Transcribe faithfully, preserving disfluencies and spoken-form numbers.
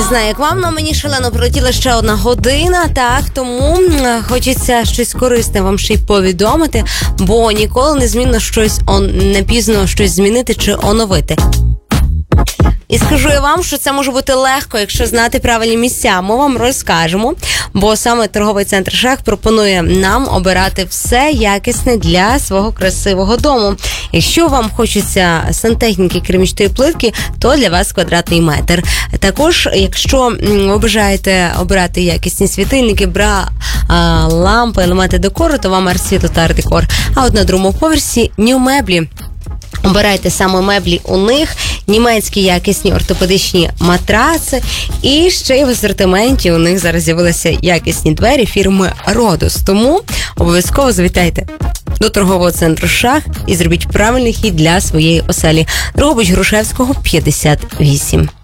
Не знаю, як вам, але мені шалено пролетіла ще одна година, так, тому хочеться щось корисне вам ще й повідомити, бо ніколи не змінно щось, он, не пізно щось змінити чи оновити. І скажу я вам, що це може бути легко, якщо знати правильні місця. Ми вам розкажемо, бо саме торговий центр «Шах» пропонує нам обирати все якісне для свого красивого дому. Якщо вам хочеться сантехніки, керамічної плитки, то для вас квадратний метр. Також, якщо ви бажаєте обирати якісні світильники, бра, а, лампи, елементи декору, то вам арт-світло та арт-декор. А от на другому поверсі Нью Меблі. Обирайте саме меблі у них, німецькі якісні ортопедичні матраци, і ще й в асортименті у них зараз з'явилися якісні двері фірми Родос. Тому обов'язково завітайте до торгового центру «Шах» і зробіть правильний хід для своєї оселі. Дрогобич Грушевського, п'ятдесят вісім.